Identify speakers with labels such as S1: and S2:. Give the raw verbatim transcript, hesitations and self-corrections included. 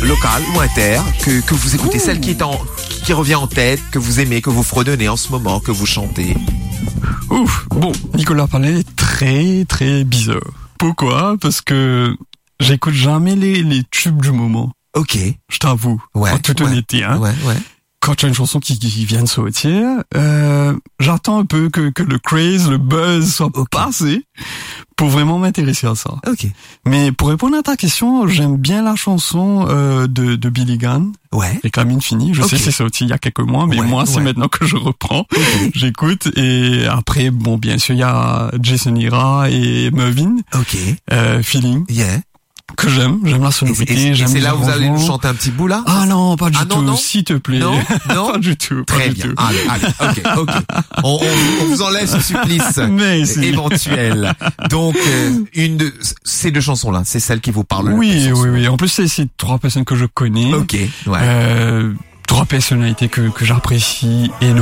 S1: locale ou inter que, que vous écoutez, Ouh. Celle qui est en, qui revient en tête, que vous aimez, que vous fredonnez en ce moment, que vous chantez.
S2: Ouf. Bon, Nicolas Palais est très, très bizarre. Pourquoi? Parce que j'écoute jamais les, les tubes du moment.
S1: Ok.
S2: Je t'avoue.
S1: Ouais.
S2: En toute
S1: ouais,
S2: honnêteté, hein.
S1: Ouais, ouais.
S2: Quand tu as une chanson qui, qui vient de sortir, euh, j'attends un peu que, que le craze, le buzz soit okay. passé pour vraiment m'intéresser à ça.
S1: Ok.
S2: Mais pour répondre à ta question, j'aime bien la chanson euh, de, de Billy Gunn.
S1: Ouais.
S2: Les Camines Finies. Je
S1: okay.
S2: sais que c'est sorti il y a quelques mois, mais
S1: ouais,
S2: moi, c'est
S1: ouais.
S2: maintenant que je reprends.
S1: Okay.
S2: J'écoute. Et après, bon, bien sûr, il y a Jason Ira et Mervyn.
S1: Ok.
S2: Euh, Feeling.
S1: Yeah.
S2: Que j'aime, j'aime la sonorité.
S1: Et, et,
S2: j'aime
S1: et c'est là où vous allez
S2: nous
S1: chanter un petit bout là?
S2: Ah non, pas du
S1: ah,
S2: tout,
S1: non, non
S2: s'il te plaît.
S1: Non, non,
S2: pas du tout.
S1: Très
S2: pas
S1: bien.
S2: Du tout.
S1: Allez, allez, ok, ok. On, on, on vous en laisse au supplice
S2: Mais
S1: éventuel. Donc, euh, une de ces deux chansons-là, c'est celle qui vous parle.
S2: Oui, oui, oui. En plus, c'est c'est trois personnes que je connais.
S1: Ok. Ouais.
S2: Euh, trois personnalités que que j'apprécie énormément.